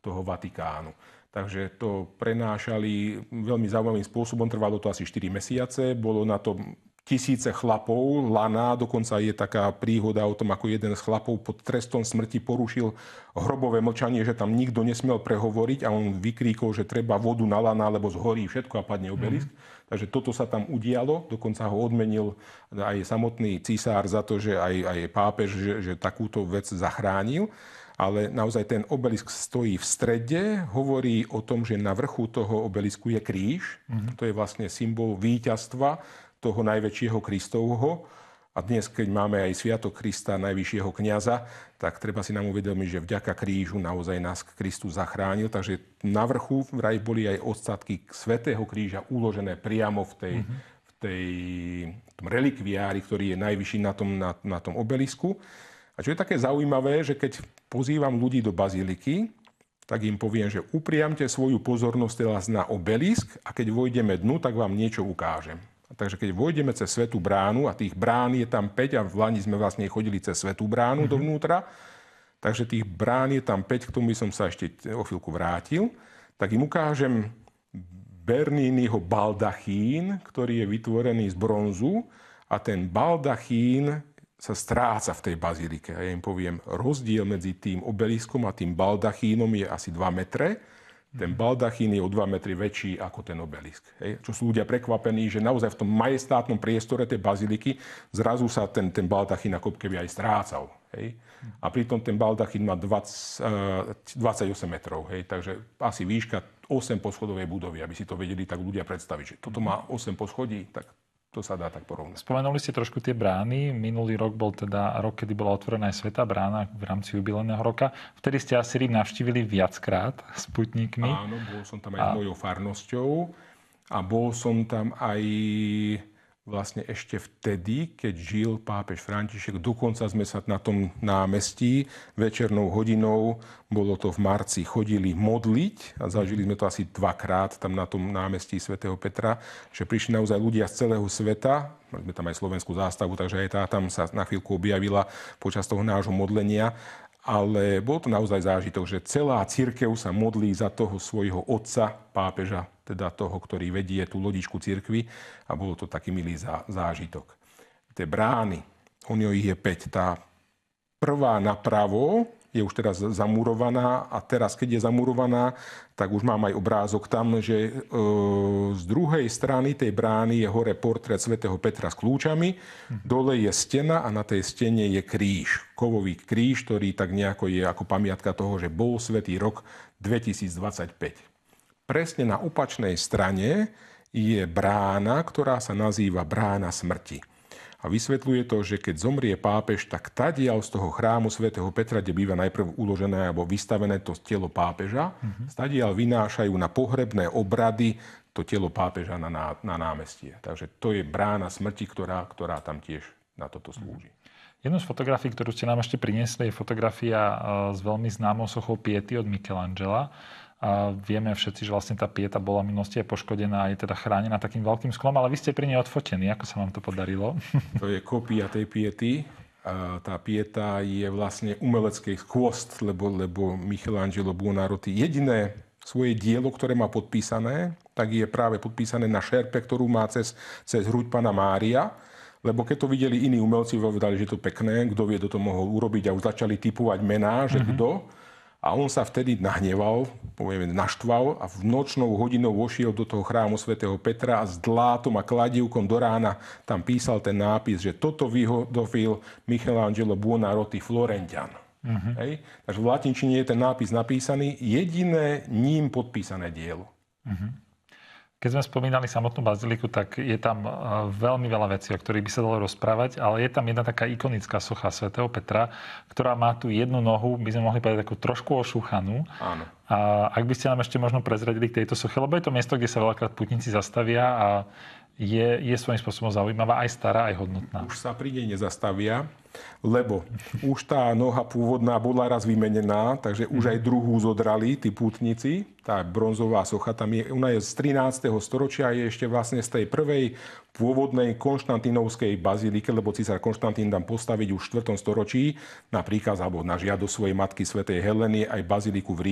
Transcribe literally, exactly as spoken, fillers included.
toho Vatikánu. Takže to prenášali veľmi zaujímavým spôsobom, trvalo to asi štyri mesiace, bolo na to tisíce chlapov, laná, dokonca je taká príhoda o tom, ako jeden z chlapov pod trestom smrti porušil hrobové mlčanie, že tam nikto nesmel prehovoriť a on vykríkol, že treba vodu na laná, lebo zhorí všetko a padne obelisk. Mm. Takže toto sa tam udialo, dokonca ho odmenil aj samotný císár za to, že aj, aj pápež, že, že takúto vec zachránil. Ale naozaj ten obelisk stojí v strede, hovorí o tom, že na vrchu toho obelisku je kríž. Mm. To je vlastne symbol víťazstva toho najväčšieho Kristovho. A dnes, keď máme aj Sviatok Krista, najvyššieho kňaza, tak treba si nám uvedomiť, že vďaka krížu naozaj nás Kristus zachránil. Takže na vrchu vraj boli aj odstatky svätého kríža uložené priamo v tej, mm-hmm. v tej tom relikviári, ktorý je najvyšší na tom, na, na tom obelisku. A čo je také zaujímavé, že keď pozývam ľudí do baziliky, tak im poviem, že upriamte svoju pozornosť teraz na obelisk a keď vojdeme dnu, tak vám niečo ukážem. Takže keď vojdeme cez Svätú bránu, a tých brán je tam päť, a v Lani sme vlastne chodili cez Svätú bránu mm-hmm. dovnútra, takže tých brán je tam päť, k tomu by som sa ešte o chvíľku vrátil, tak im ukážem Berniniho baldachín, ktorý je vytvorený z bronzu a ten baldachín sa stráca v tej bazilike. A ja im poviem, rozdiel medzi tým obeliskom a tým baldachínom je asi dva metre. Ten baldachín je o dva metry väčší ako ten obelisk. Hej. Čo sú ľudia prekvapení, že naozaj v tom majestátnom priestore tej baziliky zrazu sa ten, ten baldachín ako keby aj strácal. Hej. A pritom ten baldachín má dvadsať, dvadsaťosem metrov. Hej. Takže asi výška osem poschodovej budovy, aby si to vedeli tak ľudia predstaviť. Že toto má osem poschodí, tak to sa dá tak porovnať. Spomenuli ste trošku tie brány. Minulý rok bol teda rok, kedy bola otvorená aj Svätá brána v rámci jubilejného roka. Vtedy ste asi Rím navštívili viackrát s putníkmi. Áno, bol som tam aj a... s mojou farnosťou. A bol som tam aj vlastne ešte vtedy, keď žil pápež František. Dokonca sme sa na tom námestí večernou hodinou, bolo to v marci, chodili modliť a zažili sme to asi dvakrát tam na tom námestí svätého Petra, že prišli naozaj ľudia z celého sveta. Mali sme tam aj slovenskú zástavu, takže aj tá tam sa na chvíľku objavila počas toho nášho modlenia. Ale bol to naozaj zážitok, že celá cirkev sa modlí za toho svojho otca, pápeža, teda toho, ktorý vedie tú lodičku cirkvi, a bolo to taký milý zážitok. Tie brány, on ich je päť. Tá prvá napravo je už teraz zamurovaná a teraz, keď je zamurovaná, tak už mám aj obrázok tam, že e, z druhej strany tej brány je hore portrét svätého Petra s kľúčami, dole je stena a na tej stene je kríž, kovový kríž, ktorý tak nejako je ako pamiatka toho, že bol svätý rok dvetisícdvadsaťpäť. Presne na opačnej strane je brána, ktorá sa nazýva brána smrti. A vysvetľuje to, že keď zomrie pápež, tak tadiaľ z toho chrámu svätého Petra, kde býva najprv uložené alebo vystavené to telo pápeža, mm-hmm. tadiaľ vynášajú na pohrebné obrady to telo pápeža na, na, na námestie. Takže to je brána smrti, ktorá, ktorá tam tiež na toto slúži. Jednou z fotografií, ktorú ste nám ešte priniesli, je fotografia s veľmi známou sochou Piety od Michelangela. A vieme všetci, že vlastne tá Pieta bola v minulosti aj poškodená a je teda chránená takým veľkým sklom, ale vy ste pri nej odfotení. Ako sa vám to podarilo? To je kópia tej Piety. A tá Pieta je vlastne umelecký chvost, lebo, lebo Michelangelo Buonarroti jediné svoje dielo, ktoré má podpísané, tak je práve podpísané na šerpe, ktorú má cez, cez hruď Panna Mária. Lebo keď to videli iní umelci, povedali, že to pekné, kto vie, kto to mohol urobiť, a už začali tipovať mená, že mm-hmm. kto. A on sa vtedy nahneval, povieme, naštval a v nočnou hodinou vošiel do toho chrámu svätého Petra a s dlátom a kladívkom do rána tam písal ten nápis, že toto vyhodovil Michelangelo Buonarroti Florentian. Uh-huh. Hej? Takže v latinčine je ten nápis napísaný, jediné ním podpísané dielo. Uh-huh. Keď sme spomínali samotnú baziliku, tak je tam veľmi veľa vecí, o ktorých by sa dalo rozprávať, ale je tam jedna taká ikonická socha svätého Petra, ktorá má tu jednu nohu, by sme mohli povedať, takú trošku ošúchanú. Áno. A ak by ste nám ešte možno prezradili k tejto soche, lebo je to miesto, kde sa veľakrát putníci zastavia a je, je svojím spôsobom zaujímavá, aj stará, aj hodnotná. Už sa pri nej nezastavia, lebo už tá noha pôvodná bola raz vymenená, takže už aj druhú zodrali tí pútnici. Tá bronzová socha tam je, ona je z trinásteho storočia, je ešte vlastne z tej prvej pôvodnej konštantínovskej bazílike, lebo císar Konštantín tam postaviť už v štvrtom storočí na príkaz alebo na žiadosť svojej matky svätej Heleny aj bazíliku v Ríme.